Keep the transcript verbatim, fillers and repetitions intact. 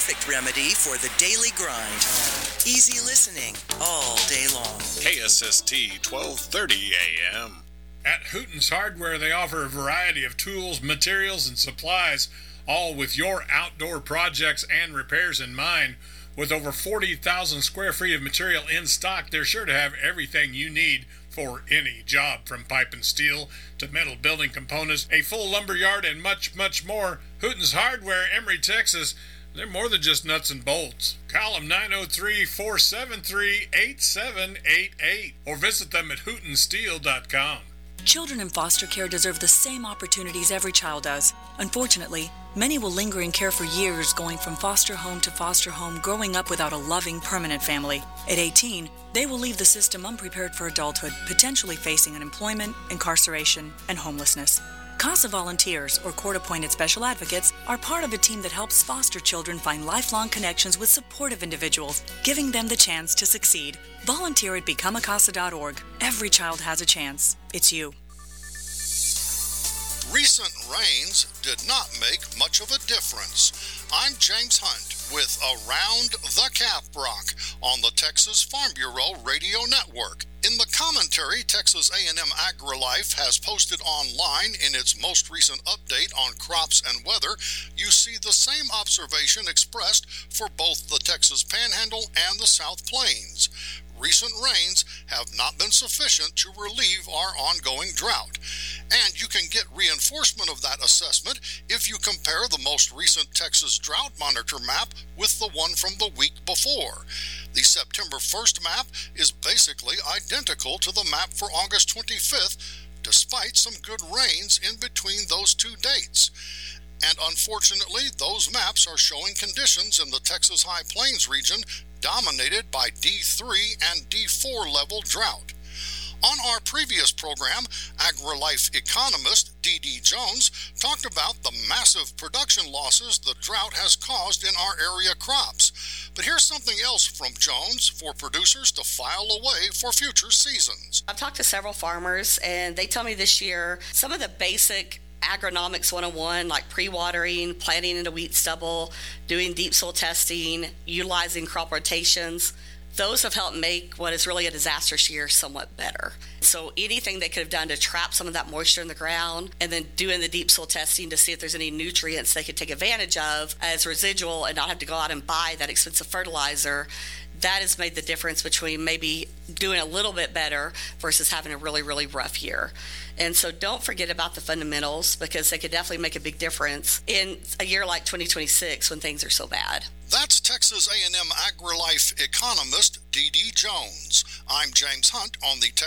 perfect remedy for the daily grind. Easy listening all day long. K S S T twelve thirty A M. At Hooten's Hardware, they offer a variety of tools, materials, and supplies, all with your outdoor projects and repairs in mind. With over forty thousand square feet of material in stock, they're sure to have everything you need for any job, from pipe and steel to metal building components, a full lumber yard, and much, much more. Hooten's Hardware, Emory, Texas. They're more than just nuts and bolts. Call them nine oh three, four seven three, eight seven eight eight or visit them at hooten steel dot com. Children in foster care deserve the same opportunities every child does. Unfortunately, many will linger in care for years, going from foster home to foster home, growing up without a loving, permanent family. At eighteen, they will leave the system unprepared for adulthood, potentially facing unemployment, incarceration, and homelessness. CASA volunteers, or court-appointed special advocates, are part of a team that helps foster children find lifelong connections with supportive individuals, giving them the chance to succeed. Volunteer at become a casa dot org. Every child has a chance. It's you. Recent rains did not make much of a difference. I'm James Hunt with Around the Caprock on the Texas Farm Bureau Radio Network. In the commentary Texas A and M AgriLife has posted online in its most recent update on crops and weather, you see the same observation expressed for both the Texas Panhandle and the South Plains. Recent rains have not been sufficient to relieve our ongoing drought. And you can get reinforcement of that assessment if you compare the most recent Texas Drought Monitor map with the one from the week before. The September first map is basically identical to the map for August twenty-fifth, despite some good rains in between those two dates. And unfortunately, those maps are showing conditions in the Texas High Plains region dominated by D three and D four level drought. On our previous program, AgriLife economist D D Jones talked about the massive production losses the drought has caused in our area crops. But here's something else from Jones for producers to file away for future seasons. I've talked to several farmers, and they tell me this year some of the basic agronomics one oh one, like pre-watering, planting into wheat stubble, doing deep soil testing, utilizing crop rotations, those have helped make what is really a disastrous year somewhat better. So anything they could have done to trap some of that moisture in the ground, and then doing the deep soil testing to see if there's any nutrients they could take advantage of as residual and not have to go out and buy that expensive fertilizer, that has made the difference between maybe doing a little bit better versus having a really, really rough year. And so don't forget about the fundamentals, because they could definitely make a big difference in a year like twenty twenty-six when things are so bad. That's Texas A and M AgriLife economist D D Jones. I'm James Hunt on the